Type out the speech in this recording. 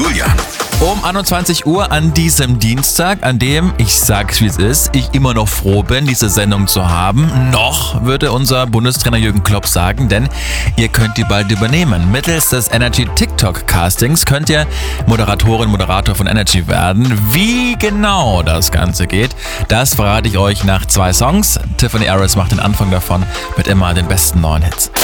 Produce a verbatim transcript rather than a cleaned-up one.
Julian. Um einundzwanzig Uhr an diesem Dienstag, an dem, ich sag's wie es ist, ich immer noch froh bin, diese Sendung zu haben. Noch, würde unser Bundestrainer Jürgen Klopp sagen, denn ihr könnt die bald übernehmen. Mittels des Energy TikTok Castings könnt ihr Moderatorin, Moderator von Energy werden. Wie genau das Ganze geht, das verrate ich euch nach zwei Songs. Tiffany Harris macht den Anfang davon mit immer den besten neuen Hits.